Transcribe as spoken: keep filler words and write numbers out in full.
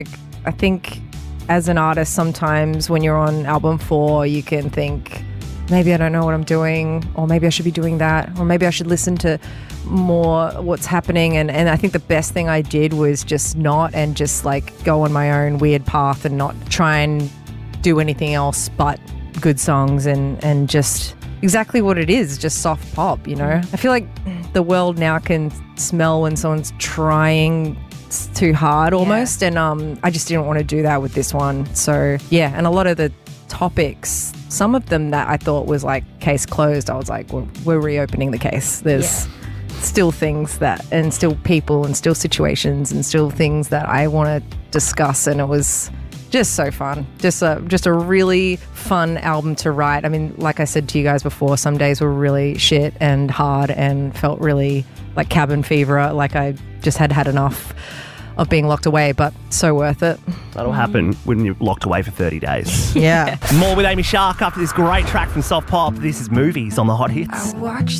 I think as an artist, sometimes when you're on album four, you can think, maybe I don't know what I'm doing, or maybe I should be doing that, or maybe I should listen to more what's happening. And, and I think the best thing I did was just not, and just like go on my own weird path and not try and do anything else but good songs and, and just exactly what it is, just soft pop, you know? I feel like the world now can smell when someone's trying too hard almost, yeah. and um, I just didn't want to do that with this one. So yeah, and a lot of the topics, some of them that I thought was like case closed, I was like, well, we're reopening the case. There's yeah. still things that, and still people, and still situations, and still things that I want to discuss, and it was just so fun. Just a, just a really fun album to write. I mean, like I said to you guys before, some days were really shit and hard and felt really like cabin fever, like I just had had enough of being locked away, but so worth it. That'll happen when you're locked away for thirty days. Yeah. More with Amy Shark after this great track from Soft Pop. This is Movies on the Hot Hits. I watch